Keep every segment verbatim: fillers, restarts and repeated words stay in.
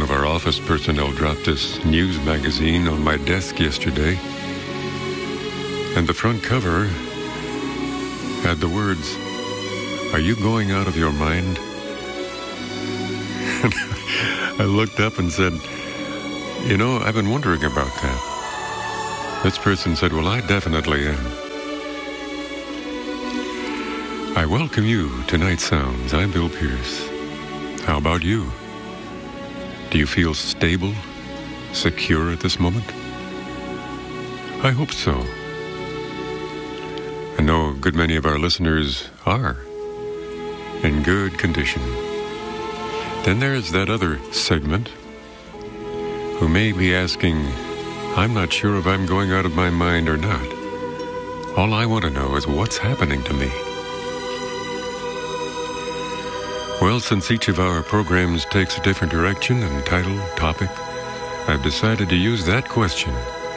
of our office personnel dropped this news magazine on my desk yesterday, and the front cover had the words, "Are you going out of your mind?" And I looked up and said, "You know, I've been wondering about that." This person said, "Well, I definitely am." I welcome you to Night Sounds. I'm Bill Pierce. How about you? Do you feel stable, secure at this moment? I hope so. I know a good many of our listeners are in good condition. Then there's that other segment who may be asking, I'm not sure if I'm going out of my mind or not. All I want to know is what's happening to me. Well, since each of our programs takes a different direction and title, topic, I've decided to use that question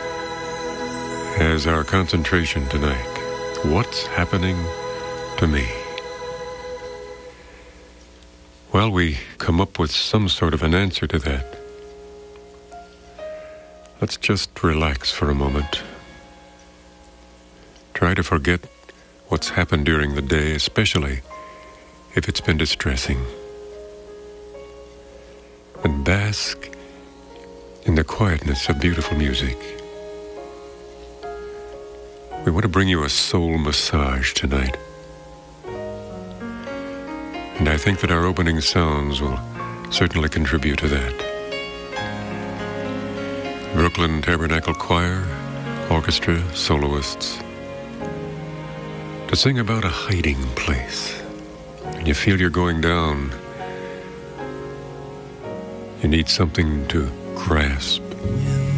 as our concentration tonight. What's happening to me? Well, we come up with some sort of an answer to that. Let's just relax for a moment. Try to forget what's happened during the day, especially if it's been distressing, and bask in the quietness of beautiful music. We want to bring you a soul massage tonight, and I think that our opening sounds will certainly contribute to that. Brooklyn Tabernacle Choir, orchestra, soloists, to sing about a hiding place. When you feel you're going down, you need something to grasp.